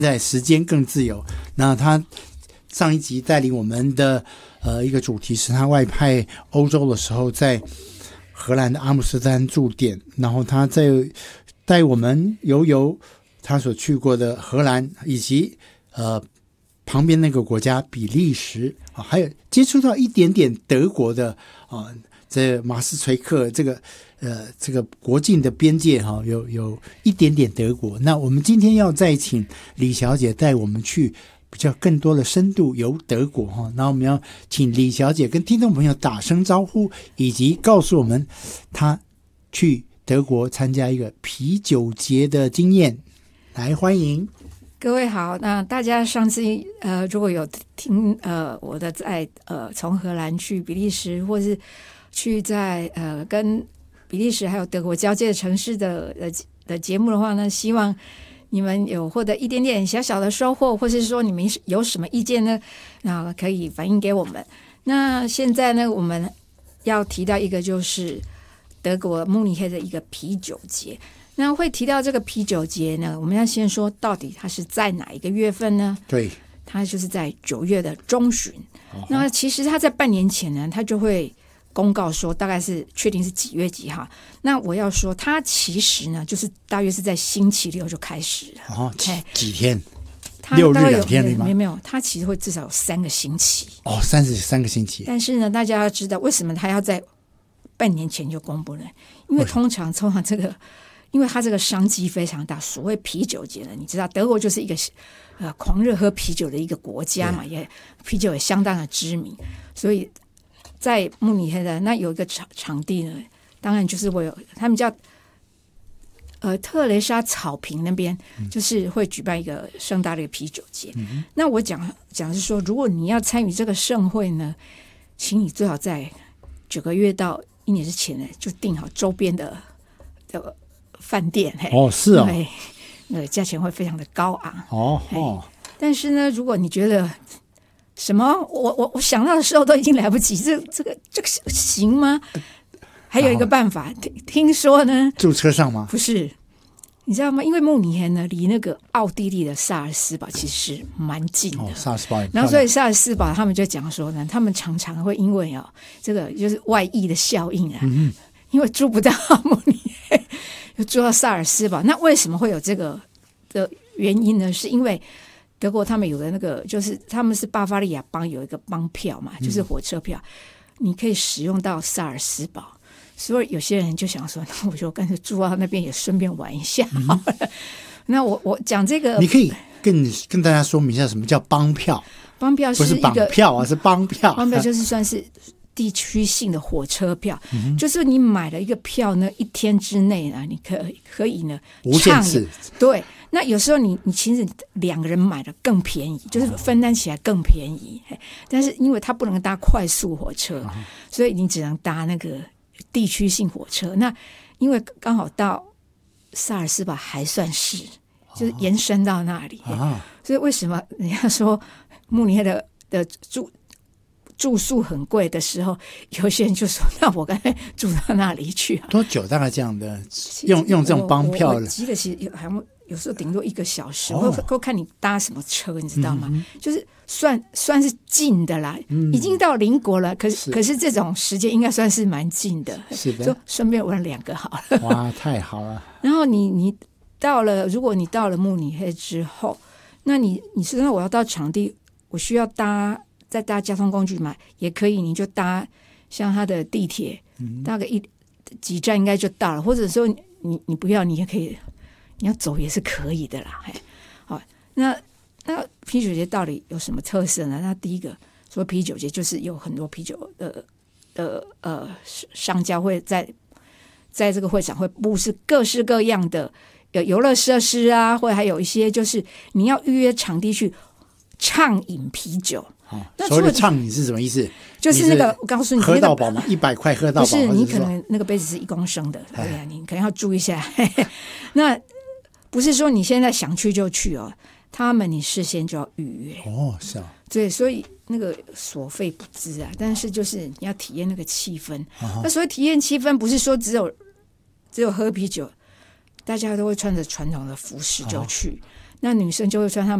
在时间更自由。那他上一集带领我们的一个主题是他外派欧洲的时候，在荷兰的阿姆斯特丹驻点，然后他在带我们游他所去过的荷兰，以及旁边那个国家比利时啊，还有接触到一点点德国的啊，这马斯垂克这个国境的边界哈，有一点点德国。那我们今天要再请李小姐带我们去比较更多的深度游德国哈。那我们要请李小姐跟听众朋友打声招呼，以及告诉我们她去德国参加一个啤酒节的经验。来，欢迎各位好。那大家上次如果有听我的在从荷兰去比利时，或是去在跟比利时还有德国交界的城市的节目的话呢，希望你们有获得一点点小小的收获，或是说你们有什么意见呢，那可以反映给我们。那现在呢，我们要提到一个就是德国慕尼黑的一个啤酒节。那会提到这个啤酒节呢，我们要先说到底它是在哪一个月份呢？ 对， 它就是在9月的中旬。那其实它在半年前呢，它就会公告说大概是确定是几月几号。那我要说它其实呢就是大约是在星期六就开始了。 几天 ？6 日2天吗？ 没有，它其实会至少有3个星期。 33个星期。 但是呢，大家要知道为什么它要在半年前就公布呢？因为通常这个，因为它这个商机非常大。所谓啤酒节呢，你知道德国就是一个狂热喝啤酒的一个国家嘛，也啤酒也相当的知名，所以在慕尼黑的那有一个场地呢，当然就是他们叫特蕾莎草坪那边，就是会举办一个盛大的一个啤酒节。那我讲是说，如果你要参与这个盛会呢，请你最好在9个月到1年之前呢，就订好周边的饭店。 是哦， 对，价钱会非常的高昂。但是呢，如果你觉得什么我想到的时候都已经来不及，这个行吗？还有一个办法，听说呢， 住车上吗？ 不是，你知道吗？因为慕尼黑呢离那个奥地利的萨尔斯堡其实是蛮近的。 萨尔斯堡， 然后所以萨尔斯堡他们就讲说呢，他们常常会因为这个就是外溢的效应啊，因为住不到慕尼黑，又住到萨尔斯堡。那为什么会有这个的原因呢？是因为德国他们有的那个，就是他们是巴伐利亚邦有一个邦票嘛，就是火车票，你可以使用到萨尔斯堡。所以有些人就想说，那我就干脆住到那边，也顺便玩一下好了。那我讲这个， 你可以跟大家说明一下什么叫邦票。 邦票是一个，不是绑票啊，是邦票。 邦票就是算是地区性的火车票，就是你买了一个票呢，1天之内呢，你可以呢无限次。 对，那有时候你其实2个人买的更便宜，就是分担起来更便宜。但是因为它不能搭快速火车，所以你只能搭那个地区性火车。那因为刚好到萨尔斯堡还算是，就是延伸到那里，所以为什么人家说慕尼黑的住宿很贵的时候，有些人就说：“那我干脆住到那里去。” 多久？大概这样的用这种邦票？ 我记得其实好像有时候顶多1个小时，或看你搭什么车，你知道吗？就是算是近的啦，已经到邻国了。可是这种时间应该算是蛮近的， 是的， 就顺便玩2个好了。 哇，太好了！ 然后你如果你到了慕尼黑之后，那你说那我要到场地，我需要再搭交通工具嘛，也可以，你就搭像他的地铁，大概几站应该就到了，或者说你不要，你也可以，你要走也是可以的啦。好，那啤酒节到底有什么特色呢？那第一个说啤酒节就是有很多啤酒的商家会在这个会场会布置各式各样的游乐设施啊，或者还有一些就是你要预约场地去畅饮啤酒。 所谓的畅饮是什么意思？ 就是那个我告诉你， 喝到饱吗？100块喝到饱？ 不是，你可能那个杯子是1公升的，对啊，你可能要注意一下。那不是说你现在想去就去哦，你事先就要预约。 是啊。 对，所以那个所费不赀啊，但是就是你要体验那个气氛。那所谓体验气氛，不是说只有喝啤酒，大家都会穿着传统的服饰就去。 那女生就会穿她们